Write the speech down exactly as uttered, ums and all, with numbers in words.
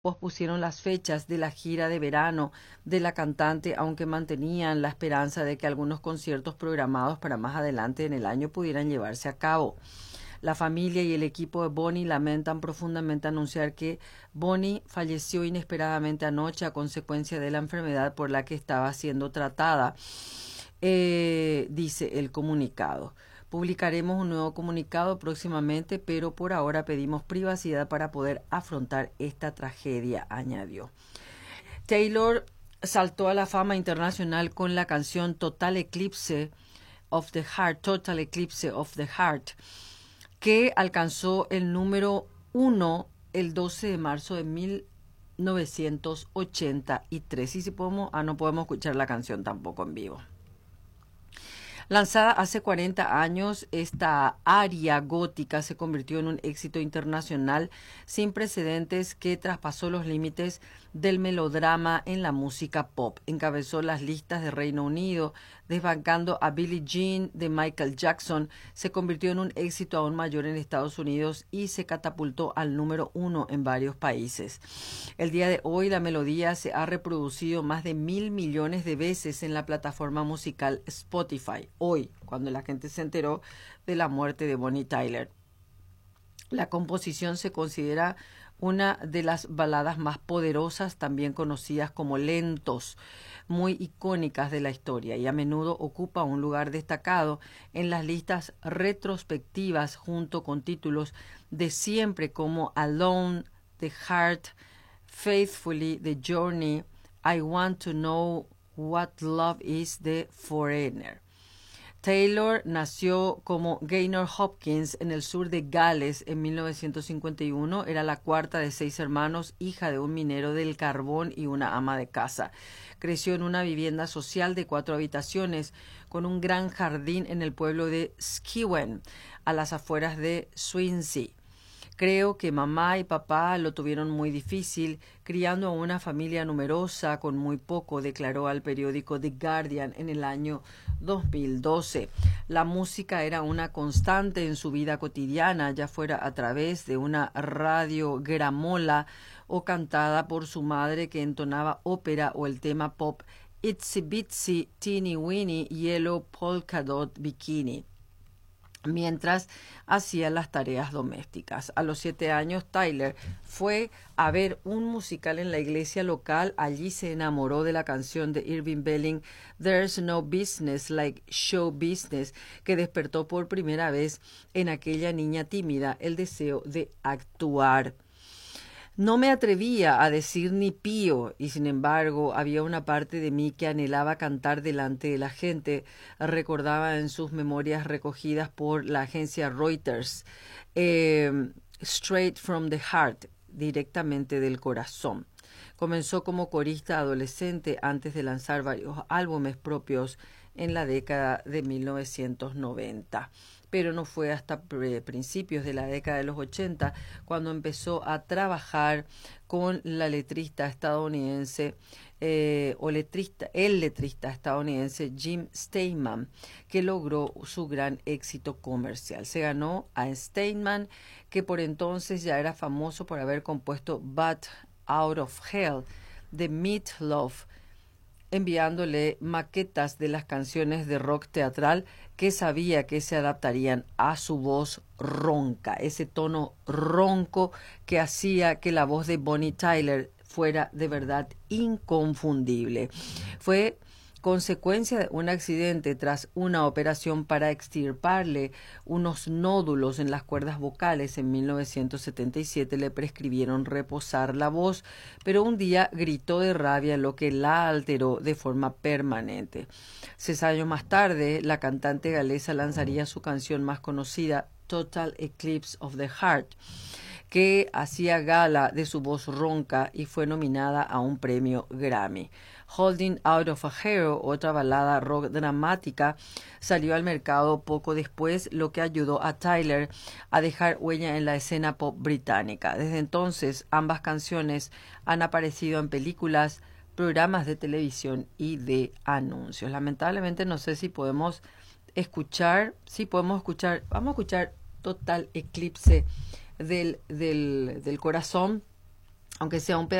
pospusieron las fechas de la gira de verano de la cantante, aunque mantenían la esperanza de que algunos conciertos programados para más adelante en el año pudieran llevarse a cabo. La familia y el equipo de Bonnie lamentan profundamente anunciar que Bonnie falleció inesperadamente anoche a consecuencia de la enfermedad por la que estaba siendo tratada, eh, dice el comunicado. Publicaremos un nuevo comunicado próximamente, pero por ahora pedimos privacidad para poder afrontar esta tragedia, añadió. Taylor saltó a la fama internacional con la canción Total Eclipse of the Heart, Total Eclipse of the Heart, que alcanzó el número uno el doce de marzo de mil novecientos ochenta y tres. Y si podemos, ah, no podemos escuchar la canción tampoco en vivo. Lanzada hace cuarenta años, esta aria gótica se convirtió en un éxito internacional sin precedentes que traspasó los límites del melodrama en la música pop. Encabezó las listas de Reino Unido, desbancando a Billie Jean de Michael Jackson. Se convirtió en un éxito aún mayor en Estados Unidos y se catapultó al número uno en varios países. El día de hoy la melodía se ha reproducido más de mil millones de veces en la plataforma musical Spotify. Hoy, cuando la gente se enteró de la muerte de Bonnie Tyler. La composición se considera una de las baladas más poderosas, también conocidas como lentos, muy icónicas de la historia, y a menudo ocupa un lugar destacado en las listas retrospectivas junto con títulos de siempre como Alone, The Heart, Faithfully, The Journey, I Want to Know What Love Is, The Foreigner. Taylor nació como Gaynor Hopkins en el sur de Gales en mil novecientos cincuenta y uno. Era la cuarta de seis hermanos, hija de un minero del carbón y una ama de casa. Creció en una vivienda social de cuatro habitaciones con un gran jardín en el pueblo de Skewen, a las afueras de Swansea. Creo que mamá y papá lo tuvieron muy difícil, criando a una familia numerosa con muy poco, declaró al periódico The Guardian en el año dos mil doce. La música era una constante en su vida cotidiana, ya fuera a través de una radiogramola o cantada por su madre que entonaba ópera o el tema pop Itsy Bitsy Teeny Weeny Yellow Polka Dot Bikini, mientras hacía las tareas domésticas. A los siete años, Tyler fue a ver un musical en la iglesia local. Allí se enamoró de la canción de Irving Berlin, There's No Business Like Show Business, que despertó por primera vez en aquella niña tímida el deseo de actuar. No me atrevía a decir ni pío, y sin embargo había una parte de mí que anhelaba cantar delante de la gente, recordaba en sus memorias recogidas por la agencia Reuters, eh, Straight from the Heart, directamente del corazón. Comenzó como corista adolescente antes de lanzar varios álbumes propios en la década de mil novecientos noventa. Pero no fue hasta principios de la década de los ochenta cuando empezó a trabajar con la letrista estadounidense, eh, o letrista, el letrista estadounidense Jim Steinman, que logró su gran éxito comercial. Se ganó a Steinman, que por entonces ya era famoso por haber compuesto Bat Out of Hell de Meat Loaf, enviándole maquetas de las canciones de rock teatral que sabía que se adaptarían a su voz ronca, ese tono ronco que hacía que la voz de Bonnie Tyler fuera de verdad inconfundible. Fue consecuencia de un accidente tras una operación para extirparle unos nódulos en las cuerdas vocales. En mil novecientos setenta y siete le prescribieron reposar la voz, pero un día gritó de rabia, lo que la alteró de forma permanente. Seis años más tarde, la cantante galesa lanzaría su canción más conocida, Total Eclipse of the Heart, que hacía gala de su voz ronca y fue nominada a un premio Grammy. Holding Out of a Hero, otra balada rock dramática, salió al mercado poco después, lo que ayudó a Tyler a dejar huella en la escena pop británica. Desde entonces, ambas canciones han aparecido en películas, programas de televisión y de anuncios. Lamentablemente no sé si podemos escuchar, sí podemos escuchar, vamos a escuchar Total Eclipse del, del, del corazón aunque sea un